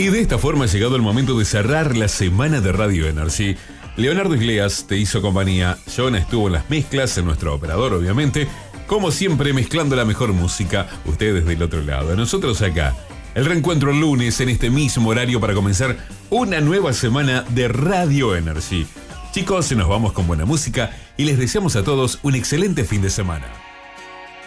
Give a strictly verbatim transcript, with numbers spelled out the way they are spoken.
Y de esta forma ha llegado el momento de cerrar la semana de Radio Energy. Leonardo Isleas te hizo compañía, Jonah estuvo en las mezclas, en nuestro operador obviamente, como siempre mezclando la mejor música, ustedes del otro lado, nosotros acá. El reencuentro el lunes en este mismo horario para comenzar una nueva semana de Radio Energy. Chicos, nos vamos con buena música y les deseamos a todos un excelente fin de semana.